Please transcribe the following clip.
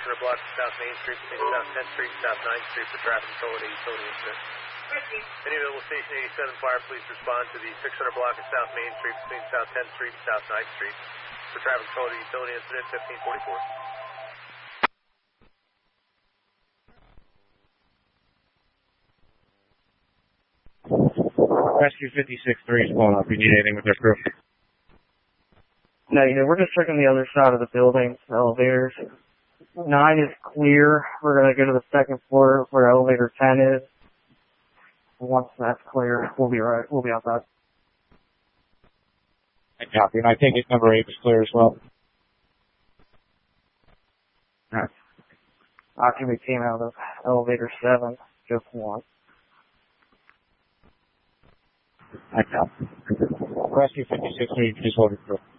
600 block of South Main Street between South 10th Street and South 9th Street for traffic control at a utility incident. Any available Station 87 fire, please respond to the 600 block of South Main Street between South 10th Street and South 9th Street for traffic control at a utility incident 1544. Rescue 56-3 is pulling up. You need anything with their crew? Negative. We're just checking the other side of the building, elevators. 9 is clear. We're going to go to the second floor where elevator 10 is. Once that's clear, we'll be outside. I copy. And I take it number 8 is clear as well. Alright. Occupy team out of elevator 7, just 1. I copy. Rescue 56-3, just hold it through.